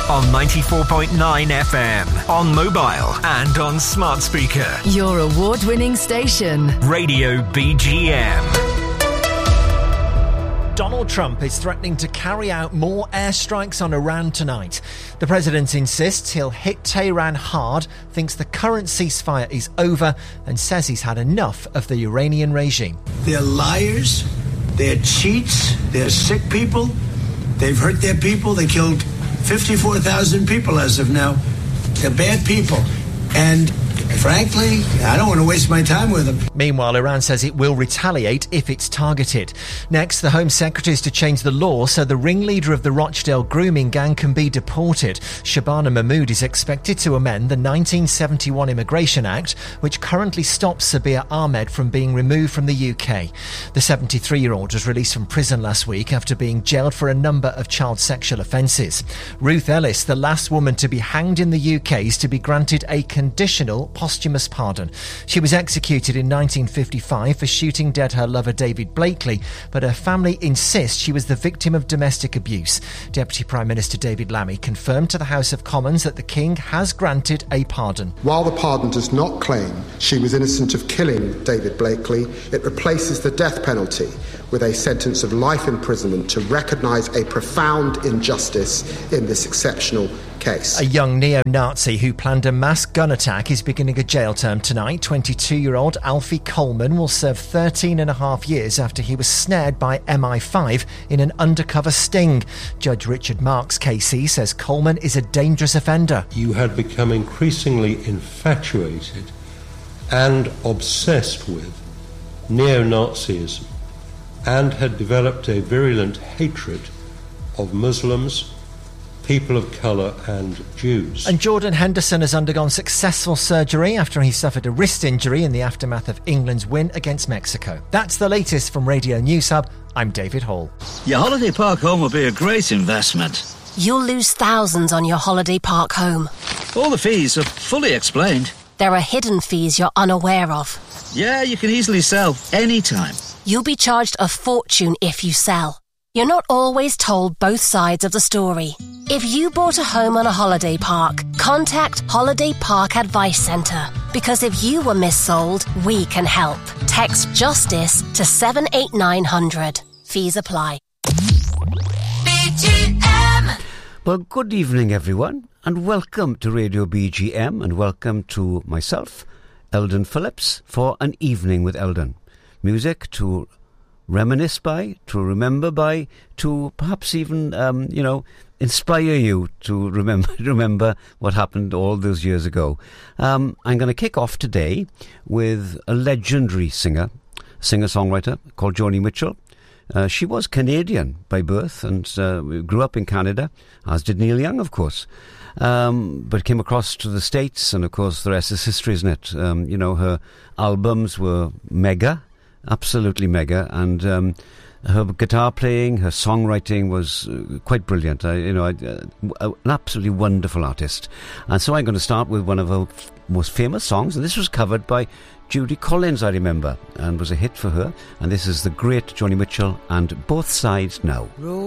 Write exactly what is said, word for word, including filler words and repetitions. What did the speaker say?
on ninety-four point nine F M, on mobile and on smart speaker. Your award-winning station. Radio B G M. Donald Trump is threatening to carry out more airstrikes on Iran tonight. The president insists he'll hit Tehran hard, thinks the current ceasefire is over, and says he's had enough of the Iranian regime. They're liars, they're cheats, they're sick people, they've hurt their people, they killed fifty-four thousand people as of now. They're bad people. And frankly, I don't want to waste my time with them. Meanwhile, Iran says it will retaliate if it's targeted. Next, the Home Secretary is to change the law so the ringleader of the Rochdale grooming gang can be deported. Shabana Mahmood is expected to amend the nineteen seventy-one Immigration Act, which currently stops Sabir Ahmed from being removed from the U K. The seventy-three-year-old was released from prison last week after being jailed for a number of child sexual offences. Ruth Ellis, the last woman to be hanged in the U K, is to be granted a conditional posthumous pardon. She was executed in nineteen fifty-five for shooting dead her lover David Blakely, but her family insists she was the victim of domestic abuse. Deputy Prime Minister David Lammy confirmed to the House of Commons that the King has granted a pardon. While the pardon does not claim she was innocent of killing David Blakely, it replaces the death penalty with a sentence of life imprisonment to recognise a profound injustice in this exceptional case. A young neo-Nazi who planned a mass gun attack is beginning a jail term tonight. twenty-two-year-old Alfie Coleman will serve thirteen and a half years after he was snared by M I five in an undercover sting. Judge Richard Marks K C says Coleman is a dangerous offender. You had become increasingly infatuated and obsessed with neo-Nazism and had developed a virulent hatred of Muslims, people of colour and Jews. And Jordan Henderson has undergone successful surgery after he suffered a wrist injury in the aftermath of England's win against Mexico. That's the latest from Radio News Hub. I'm David Hall. Your holiday park home will be a great investment. You'll lose thousands on your holiday park home. All the fees are fully explained. There are hidden fees you're unaware of. Yeah, you can easily sell anytime. You'll be charged a fortune if you sell. You're not always told both sides of the story. If you bought a home on a holiday park, contact Holiday Park Advice Centre. Because if you were missold, we can help. Text JUSTICE to seven eight nine hundred. Fees apply. B G M. Well, good evening, everyone, and welcome to Radio B G M, and welcome to myself, Eldon Phillips, for an evening with Eldon. Music to reminisce by, to remember by, to perhaps even, um, you know, inspire you to remember remember what happened all those years ago. Um, I'm going to kick off today with a legendary singer, singer-songwriter called Joni Mitchell. Uh, she was Canadian by birth and uh, grew up in Canada, as did Neil Young, of course. Um, but came across to the States, and of course the rest is history, isn't it? Um, you know, her albums were mega. Absolutely mega, and um, her guitar playing, her songwriting was uh, quite brilliant. I, you know, I, uh, an absolutely wonderful artist. And so I'm going to start with one of her f- most famous songs, and this was covered by Judy Collins, I remember, and was a hit for her. And this is the great Joni Mitchell and Both Sides Now.